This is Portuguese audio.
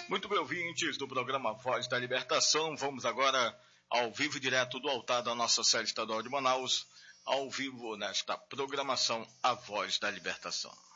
Muito bem, ouvintes do programa Voz da Libertação. Vamos agora ao vivo, direto do altar da nossa sede estadual de Manaus, ao vivo nesta programação A Voz da Libertação.